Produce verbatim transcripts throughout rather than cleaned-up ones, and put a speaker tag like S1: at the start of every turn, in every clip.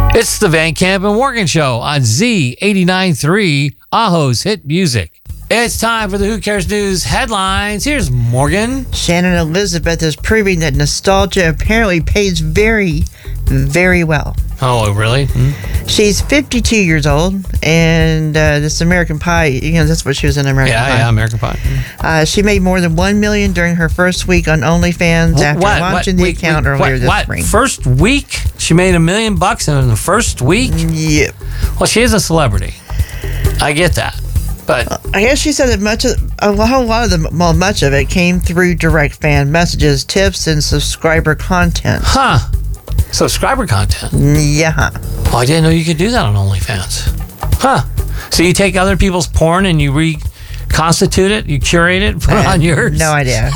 S1: It's the Van Camp and Morgan Show on Z eighty-nine point three, Aho's Hit Music. It's time for the Who Cares News headlines. Here's Morgan.
S2: Shannon Elizabeth is proving that nostalgia apparently pays very, very well.
S1: Oh, really? Hmm?
S2: She's fifty-two years old, and uh, this American Pie, you know, that's what she was in American
S1: Yeah,
S2: Pie.
S1: yeah, American Pie.
S2: Uh, she made more than one million dollars during her first week on OnlyFans after
S1: What?
S2: launching
S1: What?
S2: the
S1: Wait,
S2: account
S1: wait,
S2: earlier
S1: what?
S2: this
S1: What?
S2: spring.
S1: First week? She made a million bucks in the first week?
S2: Yep.
S1: Well, she is a celebrity. I get that. But
S2: I guess she said that much of a whole lot of the well, much of it came through direct fan messages, tips, and subscriber content.
S1: Huh. Subscriber content.
S2: Yeah.
S1: Oh, I didn't know you could do that on OnlyFans. Huh. So you take other people's porn and you reconstitute it, you curate it, put it on yours?
S2: No idea.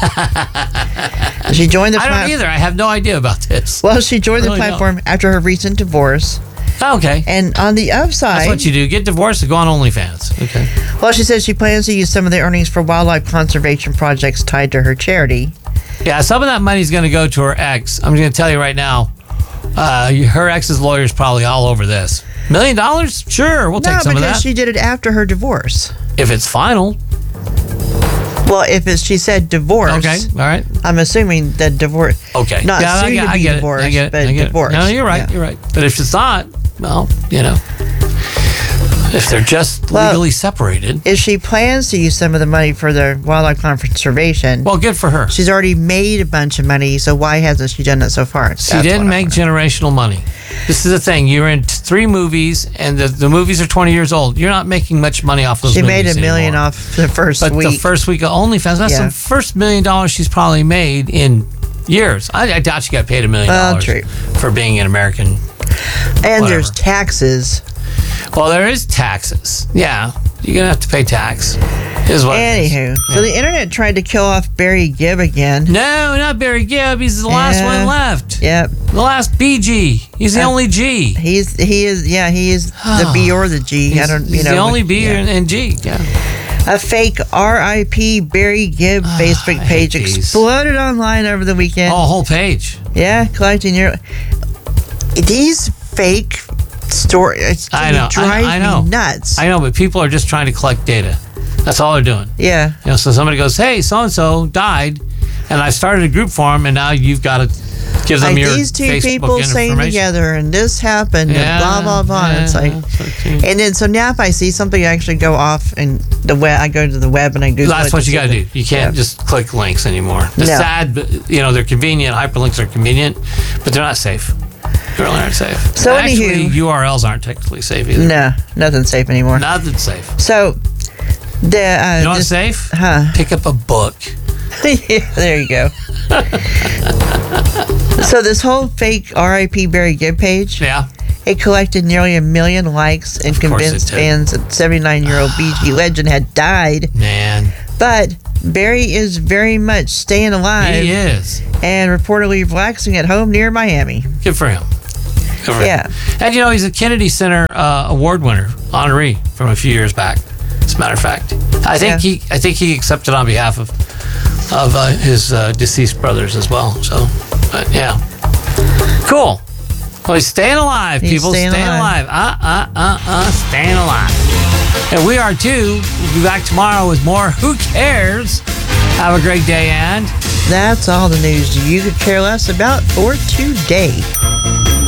S2: She joined the
S1: I
S2: plat-
S1: don't either. I have no idea about this.
S2: Well, she joined
S1: I really
S2: the platform
S1: don't.
S2: after her recent divorce.
S1: Okay.
S2: And on the upside,
S1: That's what you do. Get divorced and go on OnlyFans. Okay.
S2: well, she says she plans to use some of the earnings for wildlife conservation projects tied to her charity.
S1: Yeah, some of that money is going to go to her ex. I'm going to tell you right now. Uh, her ex's lawyer is probably all over this. Million dollars? Sure, we'll take
S2: No,
S1: some of
S2: because
S1: that.
S2: she did it after her divorce.
S1: If it's final.
S2: Well, if it's, she said divorce.
S1: Okay, all right.
S2: I'm assuming that divorce.
S1: Okay.
S2: Not
S1: yeah,
S2: soon
S1: I get,
S2: to
S1: I
S2: be
S1: get
S2: divorced,
S1: it. I get it.
S2: but
S1: I get
S2: divorce.
S1: It. No, you're right.
S2: Yeah.
S1: You're right. But if it's not, well, you know, if they're just
S2: Well,
S1: legally separated.
S2: If she plans to use some of the money for the wildlife conservation,
S1: Well, good for her.
S2: she's already made a bunch of money, so why hasn't she done it so far?
S1: She
S2: That's
S1: didn't
S2: what I
S1: make
S2: wanna-
S1: generational money. This is the thing. You're in t- three movies, and the, the movies are twenty years old. You're not making much money off those
S2: She
S1: movies
S2: made a million
S1: anymore.
S2: off the first
S1: But
S2: week.
S1: the first week of OnlyFans, that's
S2: Yeah.
S1: the first million dollars she's probably made in years. I, I doubt she got paid a million
S2: Well,
S1: dollars
S2: true.
S1: for being an American.
S2: and there's
S1: whatever.
S2: taxes.
S1: Well, there is taxes. Yeah, you're gonna have to pay tax. Is what it is.
S2: Anywho,
S1: Yeah.
S2: so the internet tried to kill off Barry Gibb again.
S1: No, not Barry Gibb. He's the last
S2: Yeah.
S1: one left.
S2: Yep.
S1: The last B G. He's the
S2: Uh,
S1: only G.
S2: He's he is yeah he is the B or the G.
S1: He's,
S2: I don't you
S1: he's
S2: know
S1: the only B
S2: yeah.
S1: and, and G. Yeah.
S2: A fake R I P Barry Gibb Facebook
S1: I hate
S2: page
S1: these.
S2: exploded online over the weekend.
S1: Oh, a whole page.
S2: Yeah, collecting your these fake stories.
S1: I know.
S2: Drive
S1: I, I know.
S2: me nuts.
S1: I know, but people are just trying to collect data. That's all they're doing.
S2: yeah.
S1: You know, so somebody goes, "Hey, so and so died, and I started a group for him, and now you've got to give them
S2: Like
S1: your
S2: these two
S1: Facebook
S2: people saying
S1: information."
S2: together, and this happened,
S1: Yeah,
S2: and blah blah blah.
S1: yeah,
S2: it's like,
S1: so too.
S2: and then so now if I see something, I actually go off and the web. I go to the web and I Google.
S1: That's
S2: it
S1: what
S2: to
S1: you
S2: see
S1: got to
S2: the-
S1: do. You can't
S2: yeah.
S1: just click links anymore. It's
S2: No.
S1: sad, but, you know, they're convenient. Hyperlinks are convenient, but they're not safe. They really aren't safe.
S2: So
S1: Actually,
S2: anywho-
S1: U R Ls aren't technically safe either.
S2: No, nothing's safe anymore.
S1: Nothing's safe.
S2: So the uh,
S1: You know what's
S2: this-
S1: safe?
S2: Huh?
S1: Pick up a book.
S2: Yeah, there you go. So this whole fake R I P Barry Gibb page,
S1: Yeah.
S2: it collected nearly a million likes and
S1: Of course
S2: convinced
S1: it did.
S2: fans that seventy-nine-year-old B G legend had died.
S1: Man,
S2: But Barry is very much staying alive
S1: he is.
S2: and reportedly relaxing at home near Miami.
S1: Good for him. Good for
S2: Yeah.
S1: him. And, you know, he's a Kennedy Center uh, award winner, honoree, from a few years back. As a matter of fact, I think
S2: Yeah.
S1: he, I think he accepted on behalf of of uh, his uh, deceased brothers as well. So, but yeah, cool. Well, he's staying alive,
S2: He's
S1: people.
S2: staying
S1: Staying,
S2: alive.
S1: alive. Uh, uh, uh, uh, staying alive. And we are too. We'll be back tomorrow with more Who Cares? Have a great day, and
S2: That's all the news you could care less about for today.